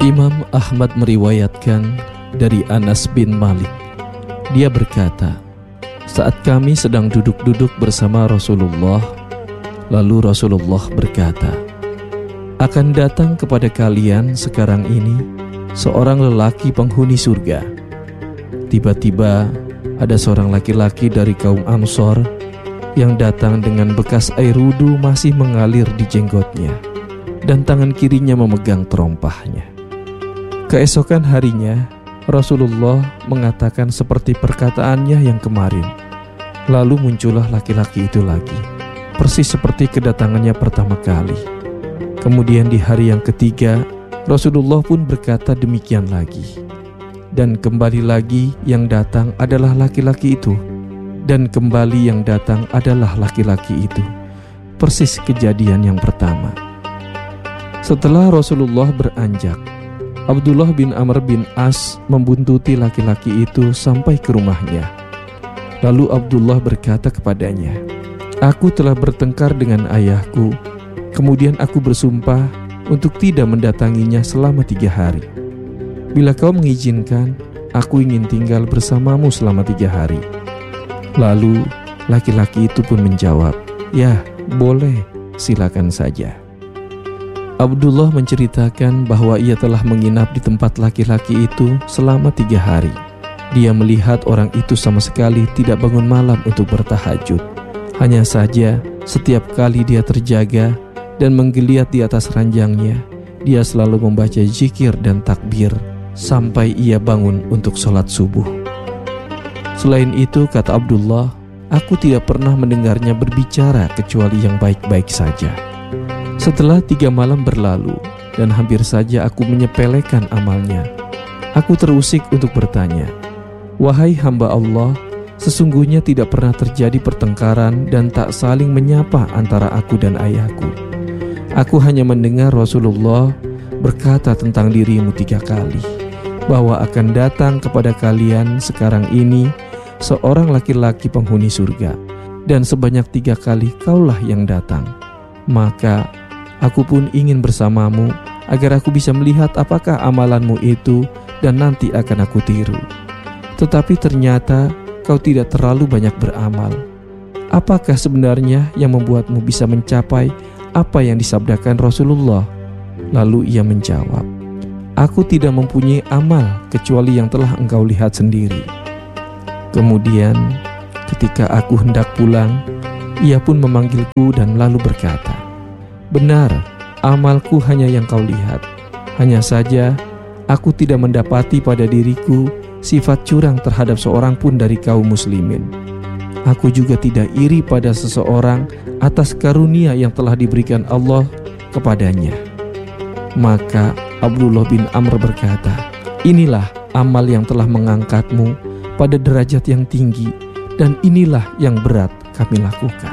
Imam Ahmad meriwayatkan dari Anas bin Malik. Dia berkata, saat kami sedang duduk-duduk bersama Rasulullah, lalu Rasulullah berkata, akan datang kepada kalian sekarang ini seorang lelaki penghuni surga. Tiba-tiba ada seorang laki-laki dari kaum Ansor yang datang dengan bekas air wudu masih mengalir di jenggotnya, dan tangan kirinya memegang terompahnya. Keesokan harinya, Rasulullah mengatakan seperti perkataannya yang kemarin. Lalu muncullah laki-laki itu lagi, persis seperti kedatangannya pertama kali. Kemudian di hari yang ketiga, Rasulullah pun berkata demikian lagi. Dan kembali lagi yang datang adalah laki-laki itu. Dan kembali yang datang adalah laki-laki itu. Persis kejadian yang pertama. Setelah Rasulullah beranjak, Abdullah bin Amr bin As membuntuti laki-laki itu sampai ke rumahnya. Lalu Abdullah berkata kepadanya, aku telah bertengkar dengan ayahku, kemudian aku bersumpah untuk tidak mendatanginya selama 3 hari. Bila kau mengizinkan, aku ingin tinggal bersamamu selama 3 hari. Lalu laki-laki itu pun menjawab, ya boleh, silakan saja. Abdullah menceritakan bahwa ia telah menginap di tempat laki-laki itu selama 3 hari. Dia melihat orang itu sama sekali tidak bangun malam untuk bertahajud. Hanya saja setiap kali dia terjaga dan menggeliat di atas ranjangnya, dia selalu membaca zikir dan takbir sampai ia bangun untuk sholat subuh. Selain itu, kata Abdullah, aku tidak pernah mendengarnya berbicara kecuali yang baik-baik saja. Setelah 3 malam berlalu dan hampir saja aku menyepelekan amalnya, aku terusik untuk bertanya, wahai hamba Allah, sesungguhnya tidak pernah terjadi pertengkaran dan tak saling menyapa antara aku dan ayahku. Aku hanya mendengar Rasulullah berkata tentang dirimu 3 kali, bahwa akan datang kepada kalian sekarang ini seorang laki-laki penghuni surga, dan sebanyak 3 kali kaulah yang datang. Maka aku pun ingin bersamamu agar aku bisa melihat apakah amalanmu itu dan nanti akan aku tiru. Tetapi ternyata kau tidak terlalu banyak beramal. Apakah sebenarnya yang membuatmu bisa mencapai apa yang disabdakan Rasulullah? Lalu ia menjawab, aku tidak mempunyai amal kecuali yang telah engkau lihat sendiri. Kemudian ketika aku hendak pulang, ia pun memanggilku dan lalu berkata, benar, amalku hanya yang kau lihat. Hanya saja aku tidak mendapati pada diriku sifat curang terhadap seorang pun dari kaum muslimin. Aku juga tidak iri pada seseorang atas karunia yang telah diberikan Allah kepadanya. Maka Abdullah bin Amr berkata, inilah amal yang telah mengangkatmu pada derajat yang tinggi, dan inilah yang berat kami lakukan.